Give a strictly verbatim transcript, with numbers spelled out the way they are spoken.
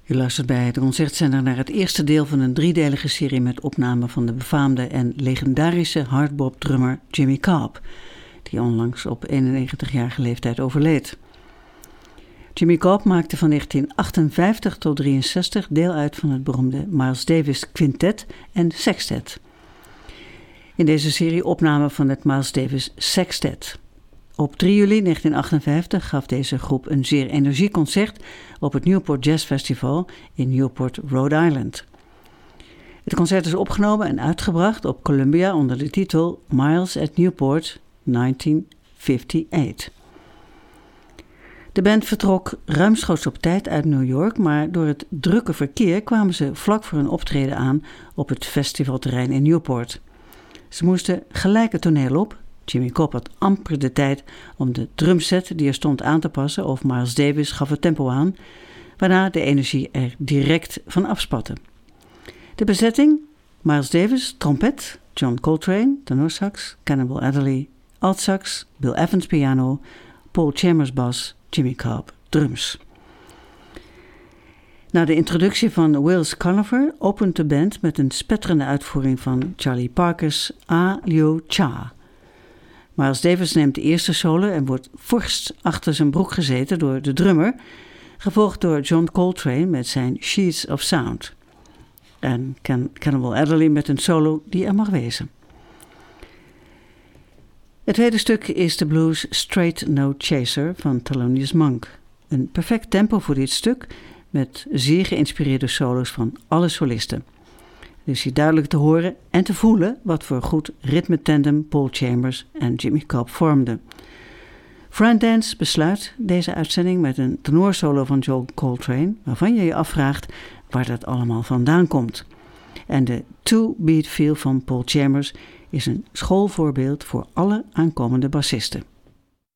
U luistert bij de Concertzender naar het eerste deel van een driedelige serie met opnamen van de befaamde en legendarische hardbop-drummer Jimmy Cobb, die onlangs op eenennegentigjarige leeftijd overleed. Jimmy Cobb maakte van negentien achtenvijftig tot drieënzestig deel uit van het beroemde Miles Davis Quintet en Sextet. In deze serie opnamen van het Miles Davis Sextet. Op drie juli negentien achtenvijftig gaf deze groep een zeer energiek concert op het Newport Jazz Festival in Newport, Rhode Island. Het concert is opgenomen en uitgebracht op Columbia onder de titel Miles at Newport negentien vijfenvijftig. De band vertrok ruimschoots op tijd uit New York, maar door het drukke verkeer kwamen ze vlak voor een optreden aan op het festivalterrein in Newport. Ze moesten gelijk het toneel op. Jimmy Cobb had amper de tijd om de drumset die er stond aan te passen of Miles Davis gaf het tempo aan, waarna de energie er direct van afspatte. De bezetting: Miles Davis, trompet, John Coltrane, tenorsax, Cannonball Adderley, altsax, Bill Evans piano, Paul Chambers bas, Jimmy Cobb drums. Na de introductie van Wills Conover opent de band met een spetterende uitvoering van Charlie Parker's A Liu Cha. Miles Davis neemt de eerste solo en wordt forst achter zijn broek gezeten door de drummer, gevolgd door John Coltrane met zijn Sheets of Sound. En Can- Cannonball Adderley met een solo die er mag wezen. Het tweede stuk is de blues Straight No Chaser van Thelonious Monk. Een perfect tempo voor dit stuk met zeer geïnspireerde solo's van alle solisten. Het is hier duidelijk te horen en te voelen wat voor goed ritmetandem Paul Chambers en Jimmy Cobb vormden. Fran Dance besluit deze uitzending met een tenorsolo van John Coltrane, waarvan je je afvraagt waar dat allemaal vandaan komt. En de two-beat feel van Paul Chambers is een schoolvoorbeeld voor alle aankomende bassisten.